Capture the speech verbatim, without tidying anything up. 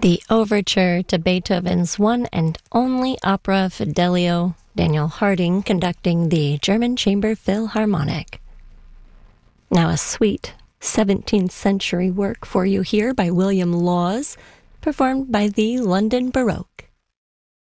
The overture to Beethoven's one and only opera Fidelio, Daniel Harding conducting the German Chamber Philharmonic. Now a sweet seventeenth century work for you here by William Laws, performed by the London Baroque.